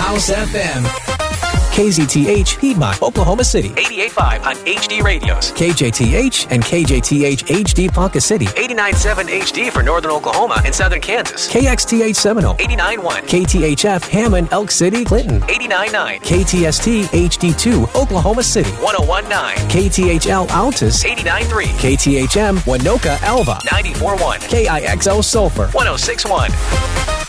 House FM. KZTH, Piedmont, Oklahoma City. 88.5 on HD radios. KJTH and KJTH HD Ponca City. 89.7 HD for Northern Oklahoma and Southern Kansas. KXTH Seminole. 89.1. KTHF Hammond, Elk City, Clinton. 89.9. KTST HD2, Oklahoma City. 101.9. KTHL Altus. 89.3. KTHM Winoka Alva. 94.1. KIXO Sulphur. 106.1.